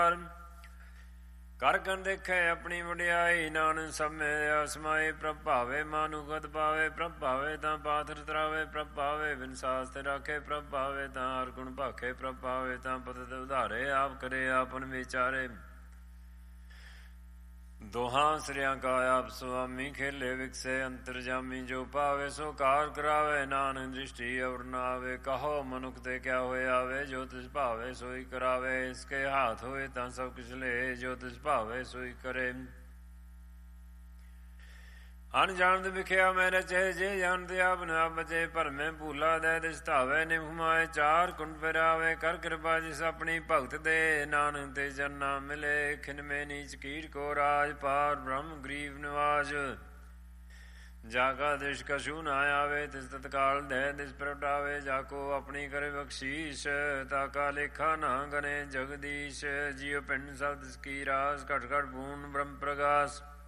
ਕਰ ਕਨ ਦੇਖੇ ਆਪਣੀ ਵਡਿਆਈ, ਨਾਨਕ ਸਭ ਮੇਂ ਸਮਾਏ। ਪ੍ਰਭ ਭਾਵੇ ਮਾਨੁਗਤ ਪਾਵੇ, ਪ੍ਰਭ ਭਾਵੇ ਤਾਂ ਪਾਥਰ ਤਰਾਵੇ, ਪ੍ਰਭ ਭਾਵੇ ਬਿਨ ਸਾਸ ਤੇ ਰਾਖੇ, ਪ੍ਰਭ ਭਾਵੇ ਤਾਂ ਹਰ ਗੁਣ ਭਾਖੇ, ਪ੍ਰਭ ਭਾਵੇ ਤਾਂ ਪਤਿਤ ਉਧਾਰੇ। ਆਪ ਕਰੇ ਆਪਨ ਵਿਚਾਰੇ, ਦੋਹਾਂ ਸਿਰਿਆਂ ਕਾ ਆਪ ਸੁਆਮੀ। ਖੇਲੇ ਵਿਕਸੇ ਅੰਤਰਜਾਮੀ, ਜੋ ਭਾਵੇ ਸੋ ਕਾਰ ਕਰਾਵੇ। ਨਾਨਕ ਦ੍ਰਿਸ਼ਟੀ ਔਰ ਨਾ ਆਵੇ, ਕਹੋ ਮਨੁੱਖ ਤੇ ਕਿਆ ਹੋਏ ਆਵੇ। ਜੋ ਤਿਸ ਭਾਵੇ ਸੋਈ ਕਰਾਵੇ, ਇਸਕੇ ਹਾਥ ਹੋਏ ਤਾਂ ਸਭ ਕੁਛ ਲੈ। ਜੋ ਤਿਸ ਭਾਵੇ ਸੋਈ ਕਰੇ। ਅਣਜਾਣਦ ਵਿਖਿਆ ਮੈਂ ਰਚੇ, ਜੇ ਜਾਣਦੇ ਆਪ ਨਾ ਬਚੇ। ਭਰਮੇ ਭੂਲਾ ਦੈ ਦਿਸ ਧਾਵੇ, ਨਿਭ ਮਾਏ ਚਾਰ ਕੁੰਡ ਫਿਰਾਵੇ। ਕਰ ਕਿਰਪਾ ਜਿਸ ਆਪਣੀ ਭਗਤ ਦੇ, ਨਾਨਕ ਤੇ ਜਨਾ ਮਿਲੇ। ਖਿਨ ਮੇ ਨੀਚ ਕੀਟ ਕੋ ਰਾਜ, ਪਾਰ ਬ੍ਰਹਮ ਗਰੀਬ ਨਿਵਾਜ। ਜਾਗਾ ਦ੍ਰਿਸ਼ ਕਛੂ ਨਾ ਆਵੇ, ਤਿਸ ਤਤਕਾਲ ਦੈ ਦਿਸ ਪ੍ਰਗਟਾਵੇ। ਜਾਕੋ ਆਪਣੀ ਕਰੇ ਬਖਸ਼ੀਸ਼, ਤਾਕਾ ਲੇਖਾ ਨਾ ਗਨੇ ਜਗਦੀਸ਼। ਜੀਉ ਪਿੰਡ ਸਭ ਤਿਸ ਕੀ ਰਾਸ, ਘਟ ਘਟ ਪੂਰਨ ਬ੍ਰਹਮ ਪ੍ਰਗਾਸ।